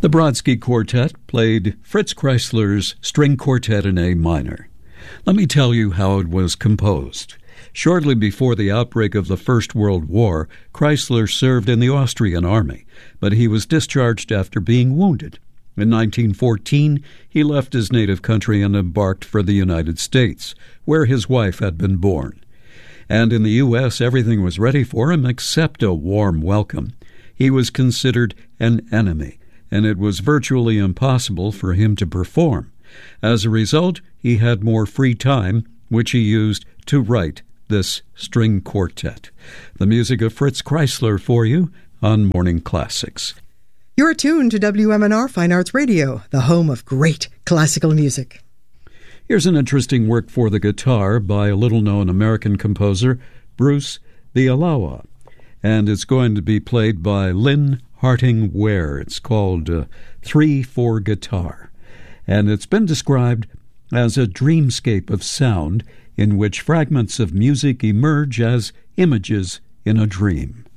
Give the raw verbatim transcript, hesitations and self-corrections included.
The Brodsky Quartet played Fritz Kreisler's String Quartet in A minor. Let me tell you how it was composed. Shortly before the outbreak of the First World War, Kreisler served in the Austrian army, but he was discharged after being wounded. In nineteen fourteen, he left his native country and embarked for the United States, where his wife had been born. And in the U S, everything was ready for him except a warm welcome. He was considered an enemy, and it was virtually impossible for him to perform. As a result, he had more free time, which he used to write this string quartet. The music of Fritz Kreisler for you on Morning Classics. You're tuned to W M N R Fine Arts Radio, the home of great classical music. Here's an interesting work for the guitar by a little-known American composer, Bruce Bialawa, and it's going to be played by Lynn Harting Ware. It's called uh, Three for Guitar, and it's been described as a dreamscape of sound in which fragments of music emerge as images in a dream.